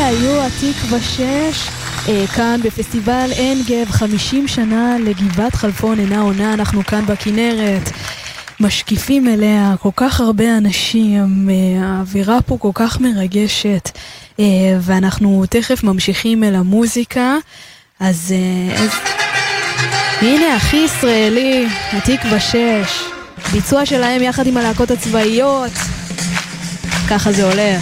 אלה היו התקווה 6 כאן בפסטיבל עין גב, 50 שנה לגבעת חלפון אינה עונה. אנחנו כאן בכנרת משקיפים אליה, כל כך הרבה אנשים, האווירה פה כל כך מרגשת, ואנחנו תכף ממשיכים אל המוזיקה. אז הנה הכי ישראלי, התקווה 6, ביצוע שלהם יחד עם הלהקות הצבאיות, ככה זה הולך.